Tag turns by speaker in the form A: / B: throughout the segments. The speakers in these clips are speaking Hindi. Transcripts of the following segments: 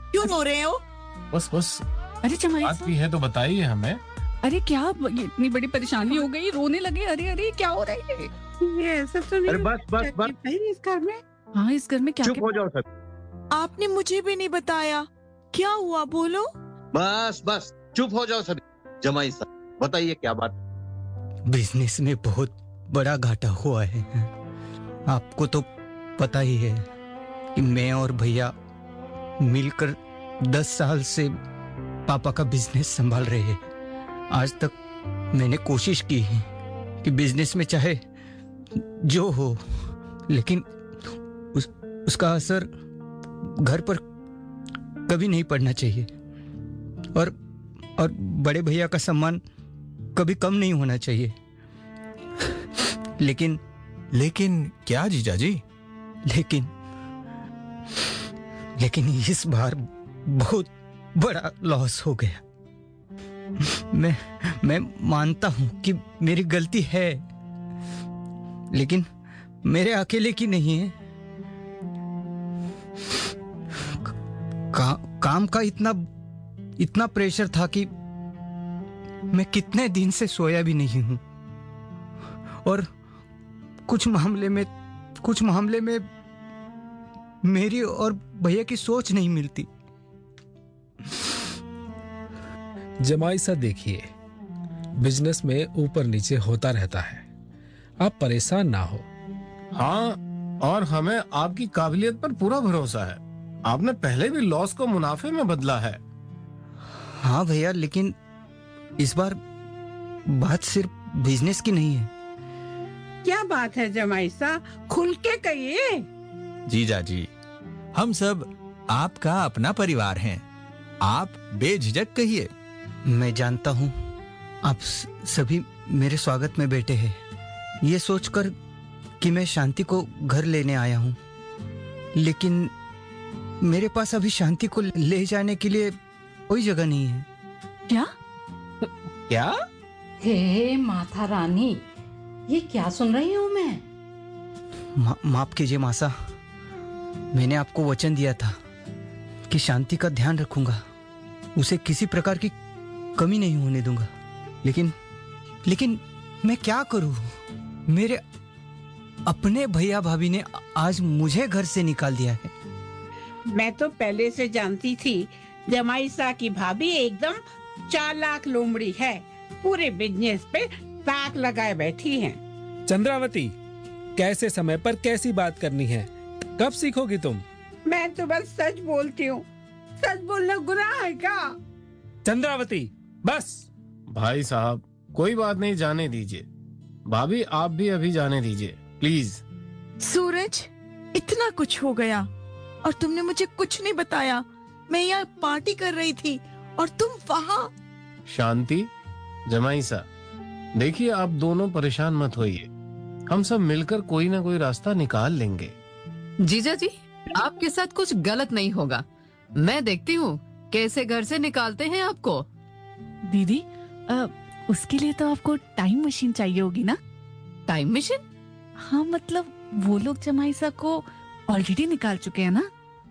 A: क्यों रो रहे हो?
B: बस
C: अरे जमाई
B: बात भी है तो बताइए हमें।
C: अरे क्या ये इतनी बड़ी परेशानी हो गई, रोने लगे? अरे क्या हो रहा है?
D: ये ऐसा तो नहीं।
E: अरे बस
D: भाई इस घर में।
C: हाँ, इस घर में क्या
E: चुप हो जाओ सब।
A: आपने मुझे भी नहीं बताया, क्या हुआ बोलो?
E: बस चुप हो जाओ सभी। जमाई साहब बताइए क्या बात।
F: बिजनेस में बहुत बड़ा घाटा हुआ है। आपको तो पता ही है कि मैं और भैया मिलकर 10 साल से पापा का बिजनेस संभाल रहे हैं। आज तक मैंने कोशिश की है कि बिजनेस में चाहे जो हो, लेकिन उसका असर घर पर कभी नहीं पड़ना चाहिए और बड़े भैया का सम्मान कभी कम नहीं होना चाहिए।
B: लेकिन क्या जीजाजी?
F: लेकिन इस बार बहुत बड़ा लॉस हो गया। मैं मानता हूं कि मेरी गलती है, लेकिन मेरे अकेले की नहीं है। काम का इतना प्रेशर था कि मैं कितने दिन से सोया भी नहीं हूं और कुछ मामले में मेरी और भैया की सोच नहीं मिलती।
G: जमाई सा देखिए, बिजनेस में ऊपर नीचे होता रहता है, आप परेशान ना हो।
B: हाँ, और हमें आपकी काबिलियत पर पूरा भरोसा है। आपने पहले भी लॉस को मुनाफे में बदला है।
F: हाँ भैया, लेकिन इस बार बात सिर्फ बिजनेस की नहीं है।
D: क्या बात है जमाई सा, खुल के कहिए।
H: जीजाजी, हम सब आपका अपना परिवार हैं, आप बेझिझक कहिए।
F: मैं जानता हूँ आप सभी मेरे स्वागत में बैठे हैं, ये सोचकर कि मैं शांति को घर लेने आया हूँ, लेकिन मेरे पास अभी शांति को ले जाने के लिए कोई जगह नहीं है।
B: क्या?
I: हे माता रानी, ये क्या सुन रही हूँ मैं?
F: माफ कीजिए मासा, मैंने आपको वचन दिया था कि शांति का ध्यान रखूंगा, उसे किसी प्रकार की कमी नहीं होने दूंगा, लेकिन मैं क्या करूं? मेरे अपने भैया भाभी ने आज मुझे घर से निकाल दिया है।
D: मैं तो पहले से जानती थी जमाई सा की भाभी एकदम चालाक लोमड़ी है, पूरे बिजनेस पे ताक लगाए बैठी हैं।
G: चंद्रावती, कैसे समय पर कैसी बात करनी है, कब सीखोगी तुम?
D: मैं तो बस सच बोलती हूँ, सच बोलना गुनाह है क्या?
G: चंद्रावती बस।
B: भाई साहब कोई बात नहीं, जाने दीजिए। भाभी आप भी अभी जाने दीजिए प्लीज।
A: सूरज, इतना कुछ हो गया और तुमने मुझे कुछ नहीं बताया। मैं यहाँ पार्टी कर रही थी और तुम वहाँ।
B: शांति, जमाई सा, देखिए आप दोनों परेशान मत होइए, हम सब मिलकर कोई ना कोई रास्ता निकाल लेंगे।
J: जीजाजी, आपके साथ कुछ गलत नहीं होगा। मैं देखती हूँ कैसे घर से निकालते हैं आपको।
C: दीदी, उसके लिए तो आपको टाइम मशीन चाहिए होगी ना?
J: Time machine?
C: हाँ, मतलब वो लोग जमाई सा को ऑलरेडी निकाल चुके हैं ना।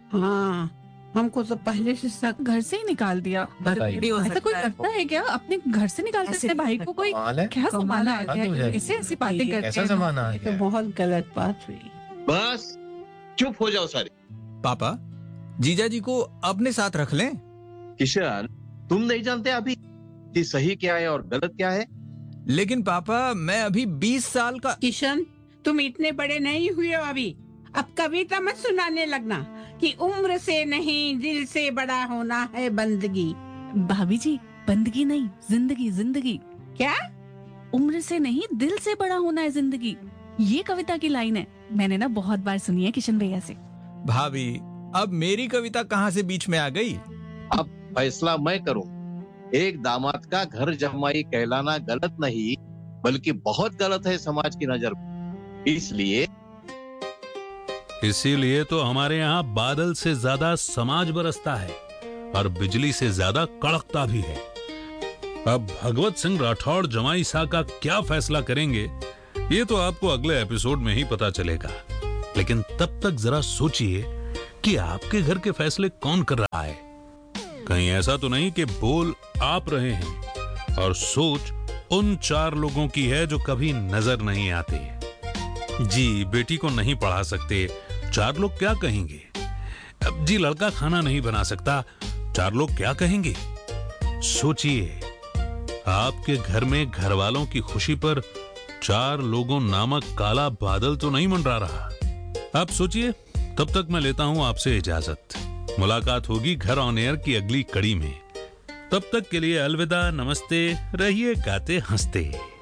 D: हाँ, हमको तो पहले से शक।
C: घर से ही निकाल दिया। ऐसा कोई करता है क्या? अपने घर से निकाल सकते भाई को? कोई क्या जमाना आ गया, ऐसी बातें करते हैं।
B: ऐसा जमाना आ गया।
D: तो बहुत गलत बात हुई।
E: बस चुप हो जाओ सारे।
H: पापा, जीजाजी को अपने साथ रख लें।
E: किशन, तुम नहीं जानते अभी कि सही क्या है और गलत क्या है?
H: लेकिन पापा, मैं अभी 20 साल का।
D: किशन, तुम इतने बड़े नहीं हुए हो अभी। अब कविता मत सुनाने लगना कि उम्र से नहीं दिल से बड़ा होना है बंदगी।
C: भाभी जी, बंदगी नहीं, जिंदगी। जिंदगी
D: क्या?
C: उम्र से नहीं दिल से बड़ा होना है जिंदगी, ये कविता की लाइन है। मैंने ना बहुत बार सुनी है किशन भैया से।
H: भाभी, अब मेरी कविता कहाँ से बीच में आ गई?
E: अब फैसला मैं करूं। एक दामाद का घर जमाई कहलाना गलत नहीं, बल्कि बहुत गलत है समाज की नजर में।
K: इसीलिए तो हमारे यहाँ बादल से ज्यादा समाज बरसता है और बिजली से ज्यादा कड़कता भी है। अब भगवत सिंह राठौड़ जमाई सा का क्या फैसला करेंगे, ये तो आपको अगले एपिसोड में ही पता चलेगा। लेकिन तब तक जरा सोचिए कि आपके घर के फैसले कौन कर रहा है। कहीं ऐसा तो नहीं कि बोल आप रहे हैं और सोच उन 4 लोगों की है जो कभी नजर नहीं आते। जी, बेटी को नहीं पढ़ा सकते, 4 लोग क्या कहेंगे। अब जी, लड़का खाना नहीं बना सकता, 4 लोग क्या कहेंगे। सोचिए, आपके घर में घर वालों की खुशी पर 4 लोगों नामक काला बादल तो नहीं मंडरा रहा। आप सोचिए। तब तक मैं लेता हूं आपसे इजाजत। मुलाकात होगी घर ऑन एयर की अगली कड़ी में। तब तक के लिए अलविदा, नमस्ते, रहिए गाते हंसते।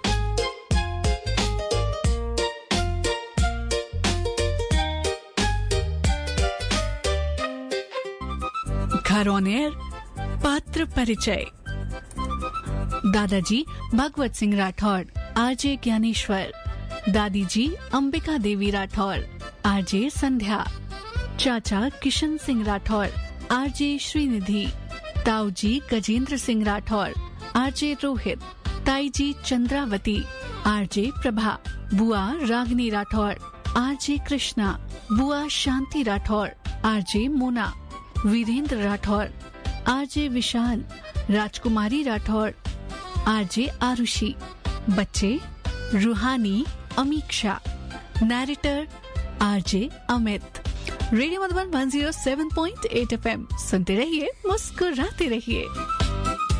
C: घर ऑन एयर पात्र परिचय। दादाजी भगवत सिंह राठौड़, आरजे ज्ञानेश्वर। दादी जी अंबिका देवी राठौड़, आरजे संध्या। चाचा किशन सिंह राठौड़, आरजे श्रीनिधि। ताऊ जी गजेंद्र सिंह राठौड़, आरजे रोहित। ताई जी चंद्रावती, आरजे प्रभा। बुआ रागनी राठौड़, आरजे कृष्णा। बुआ शांति राठौड़, आरजे मोना। वीरेंद्र राठौड़, आरजे विशाल। राजकुमारी राठौड़, आरजे आरुषि। बच्चे रूहानी, Amiksha. Narrator RJ Amit. Radio Madhuban 107.8 FM सुनते रहिए, मुस्कुराते रहिए।